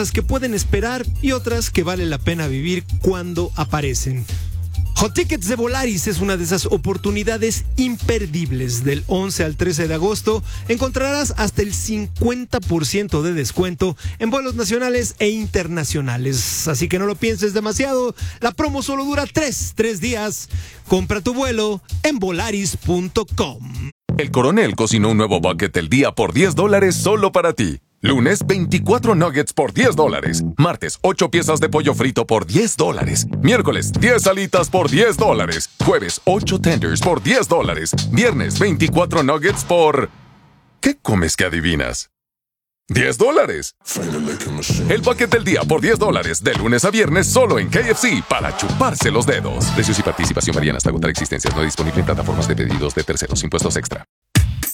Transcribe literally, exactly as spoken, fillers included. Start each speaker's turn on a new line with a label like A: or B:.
A: que pueden esperar y otras que vale la pena vivir cuando aparecen. Hot Tickets de Volaris es una de esas oportunidades imperdibles. Del once al trece de agosto encontrarás hasta el cincuenta por ciento de descuento en vuelos nacionales e internacionales. Así que no lo pienses demasiado. La promo solo dura tres, tres días. Compra tu vuelo en volaris punto com.
B: El Coronel cocinó un nuevo bucket del día por diez dólares solo para ti. Lunes, veinticuatro nuggets por diez dólares. Martes, ocho piezas de pollo frito por diez dólares. Miércoles, diez alitas por diez dólares. Jueves, ocho tenders por diez dólares. Viernes, veinticuatro nuggets por... ¿Qué comes que adivinas? ¡diez dólares! El bucket del día por diez dólares. De lunes a viernes solo en K F C para chuparse los dedos. Precios y participación varían hasta agotar existencias. No disponible en plataformas de pedidos de terceros. Impuestos extra.